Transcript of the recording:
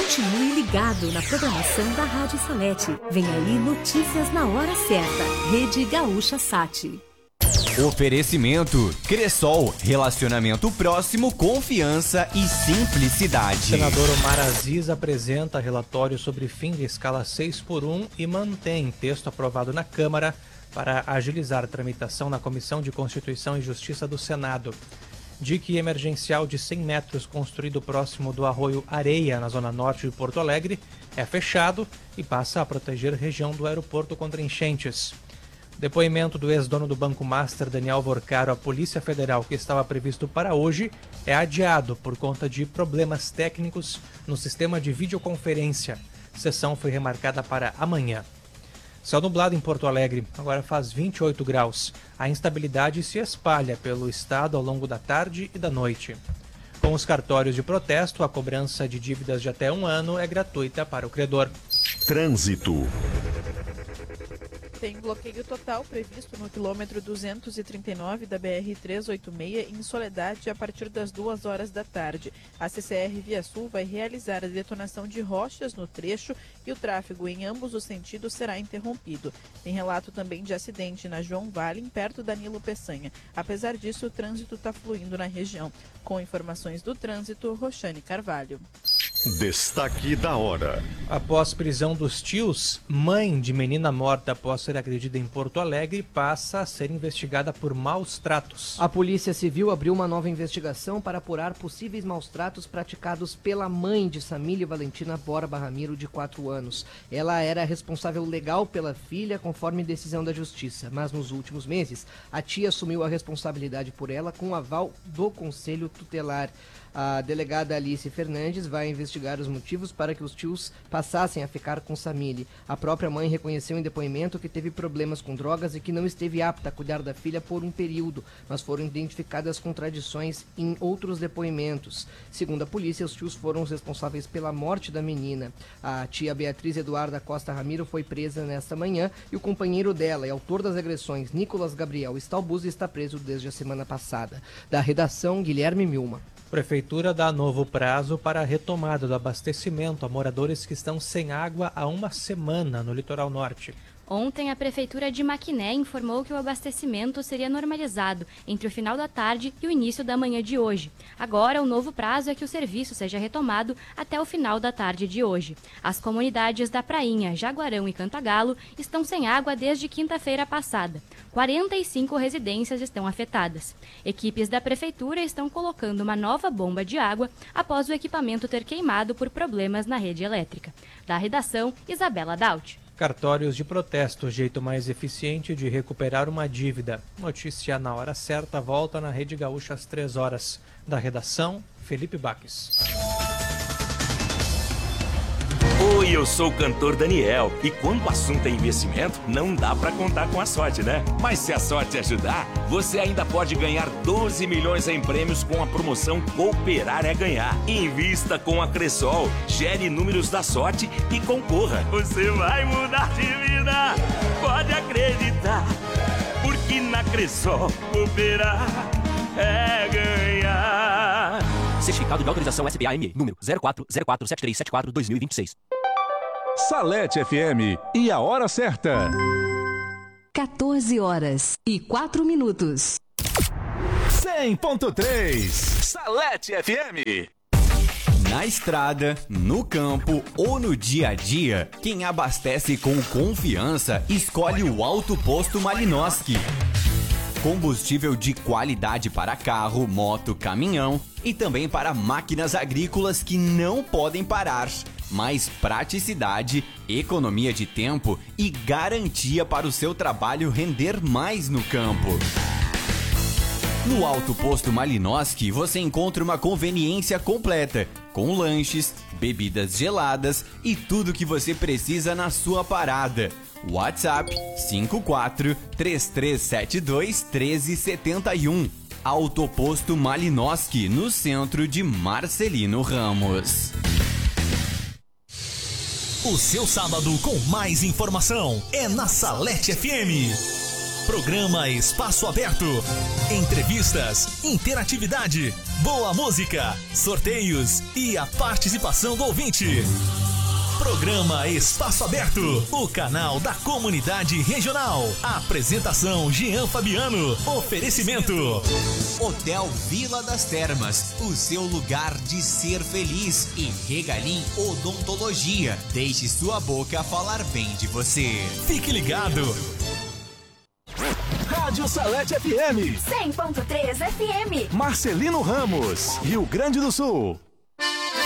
Continue ligado na programação da Rádio Salete. Vem aí notícias na hora certa. Rede Gaúcha Sat. Oferecimento Cressol, relacionamento próximo, confiança e simplicidade. Senador Omar Aziz apresenta relatório sobre fim de escala 6x1 e mantém texto aprovado na Câmara para agilizar a tramitação na Comissão de Constituição e Justiça do Senado. Dique emergencial de 100 metros construído próximo do Arroio Areia, na zona norte de Porto Alegre, é fechado e passa a proteger a região do aeroporto contra enchentes. Depoimento do ex-dono do Banco Master, Daniel Vorcaro, à Polícia Federal, que estava previsto para hoje, é adiado por conta de problemas técnicos no sistema de videoconferência. A sessão foi remarcada para amanhã. Céu nublado em Porto Alegre, agora faz 28 graus. A instabilidade se espalha pelo estado ao longo da tarde e da noite. Com os cartórios de protesto, a cobrança de dívidas de até 1 ano é gratuita para o credor. Trânsito. Tem bloqueio total previsto no quilômetro 239 da BR-386 em Soledade a partir das 2 horas da tarde. A CCR Via Sul vai realizar a detonação de rochas no trecho e o tráfego em ambos os sentidos será interrompido. Tem relato também de acidente na João Valim, perto da Nilo Peçanha. Apesar disso, o trânsito está fluindo na região. Com informações do trânsito, Roxane Carvalho. Destaque da hora. Após prisão dos tios, mãe de menina morta após ser agredida em Porto Alegre passa a ser investigada por maus tratos. A Polícia Civil abriu uma nova investigação para apurar possíveis maus tratos praticados pela mãe de Samília Valentina Borba Ramiro, de 4 anos. Ela era responsável legal pela filha, conforme decisão da Justiça, mas nos últimos meses, a tia assumiu a responsabilidade por ela com o aval do Conselho Tutelar. A delegada Alice Fernandes vai investigar os motivos para que os tios passassem a ficar com Samília. A própria mãe reconheceu em depoimento que teve problemas com drogas e que não esteve apta a cuidar da filha por um período, mas foram identificadas contradições em outros depoimentos. Segundo a polícia, os tios foram os responsáveis pela morte da menina. A tia Beatriz Eduarda Costa Ramiro foi presa nesta manhã e o companheiro dela e autor das agressões, Nicolas Gabriel Stalbuzzi, está preso desde a semana passada. Da redação, Guilherme Milma. Prefeitura dá novo prazo para a retomada do abastecimento a moradores que estão sem água há 1 semana no litoral norte. Ontem, a Prefeitura de Maquiné informou que o abastecimento seria normalizado entre o final da tarde e o início da manhã de hoje. Agora, o novo prazo é que o serviço seja retomado até o final da tarde de hoje. As comunidades da Prainha, Jaguarão e Cantagalo estão sem água desde quinta-feira passada. 45 residências estão afetadas. Equipes da Prefeitura estão colocando uma nova bomba de água após o equipamento ter queimado por problemas na rede elétrica. Da redação, Isabela Daut. Cartórios de protesto, jeito mais eficiente de recuperar uma dívida. Notícia na hora certa, volta na Rede Gaúcha às 3 horas. Da redação, Felipe Baques. Oi, eu sou o cantor Daniel. E quando o assunto é investimento, não dá pra contar com a sorte, né? Mas se a sorte ajudar, você ainda pode ganhar 12 milhões em prêmios com a promoção Cooperar é Ganhar. Invista com a Cressol, gere números da sorte e concorra. Você vai mudar de vida, pode acreditar. Porque na Cressol, cooperar é ganhar. Certificado de autorização SBAM, número 04047374-2026. Salete FM e a hora certa. 14 horas e 4 minutos. 100.3 Salete FM. Na estrada, no campo ou no dia a dia, quem abastece com confiança escolhe o Alto Posto Malinoski. Combustível de qualidade para carro, moto, caminhão e também para máquinas agrícolas que não podem parar. Mais praticidade, economia de tempo e garantia para o seu trabalho render mais no campo. No Alto Posto Malinoski você encontra uma conveniência completa, com lanches, bebidas geladas e tudo que você precisa na sua parada. WhatsApp 54-3372-1371. Alto Posto Malinoski, no centro de Marcelino Ramos. O seu sábado com mais informação é na Salete FM. Programa Espaço Aberto. Entrevistas, interatividade, boa música, sorteios e a participação do ouvinte. Programa Espaço Aberto, o canal da comunidade regional. Apresentação Jean Fabiano. Oferecimento Hotel Vila das Termas, o seu lugar de ser feliz. E Regalim Odontologia, deixe sua boca falar bem de você. Fique ligado. Rádio Salete FM 100.3 FM Marcelino Ramos, Rio Grande do Sul.